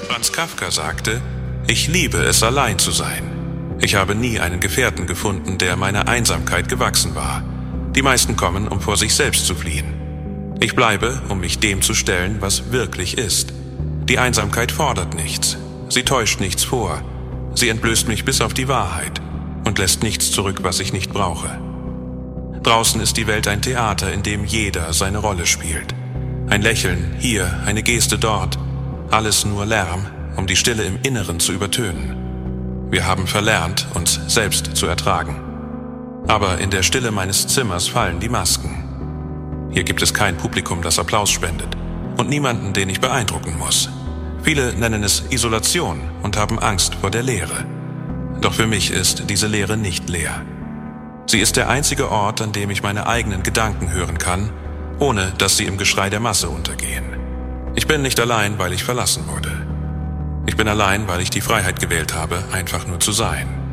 Franz Kafka sagte: Ich liebe es, allein zu sein. Ich habe nie einen Gefährten gefunden, der meiner Einsamkeit gewachsen war. Die meisten kommen, um vor sich selbst zu fliehen. Ich bleibe, um mich dem zu stellen, was wirklich ist. Die Einsamkeit fordert nichts. Sie täuscht nichts vor. Sie entblößt mich bis auf die Wahrheit und lässt nichts zurück, was ich nicht brauche. Draußen ist die Welt ein Theater, in dem jeder seine Rolle spielt. Ein Lächeln hier, eine Geste dort. Alles nur Lärm, um die Stille im Inneren zu übertönen. Wir haben verlernt, uns selbst zu ertragen. Aber in der Stille meines Zimmers fallen die Masken. Hier gibt es kein Publikum, das Applaus spendet. Und niemanden, den ich beeindrucken muss. Viele nennen es Isolation und haben Angst vor der Leere. Doch für mich ist diese Leere nicht leer. Sie ist der einzige Ort, an dem ich meine eigenen Gedanken hören kann, ohne dass sie im Geschrei der Masse untergehen. Ich bin nicht allein, weil ich verlassen wurde. Ich bin allein, weil ich die Freiheit gewählt habe, einfach nur zu sein.